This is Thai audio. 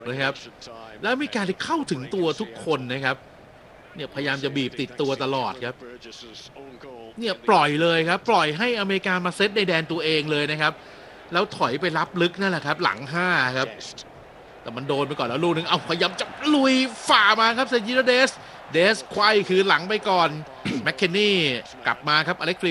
นะครับแล้วมีการเข้าถึงตัวทุกคนนะครับเนี่ยพยายามจะบีบติดตัวตลอดครับเนี่ยปล่อยเลยครับปล่อยให้อเมริกามาเซตในแดนตัวเองเลยนะครับแล้วถอยไปรับลึกนั่นแหละครับหลัง5ครับแต่มันโดนไปก่อนแล้วลูกนึงเอาพยายามจะลุยฝ่ามาครับเซนจิโรเดสไขว้คือหลังไปก่อนแมคเคนนี่กลับมาครับอเล็กซ์